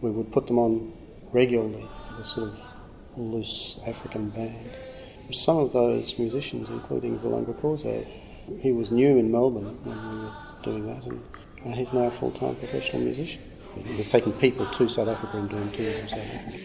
we would put them on regularly, the sort of loose African band. Some of those musicians, including Vulunga Korsav, he was new in Melbourne when we were doing that, and he's now a full-time professional musician. He was taking people to South Africa and doing tours in South Africa.